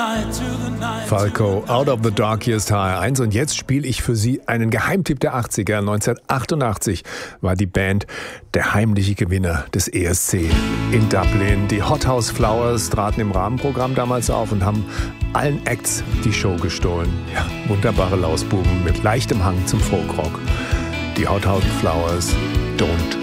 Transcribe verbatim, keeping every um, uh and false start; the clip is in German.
Falco, Out of the Darkest H R eins. Und jetzt spiele ich für Sie einen Geheimtipp der achtziger. neunzehnhundertachtundachtzig war die Band der heimliche Gewinner des E S C in Dublin. Die Hot House Flowers traten im Rahmenprogramm damals auf und haben allen Acts die Show gestohlen. Ja, wunderbare Lausbuben mit leichtem Hang zum Folkrock. Die Hot House Flowers, Don't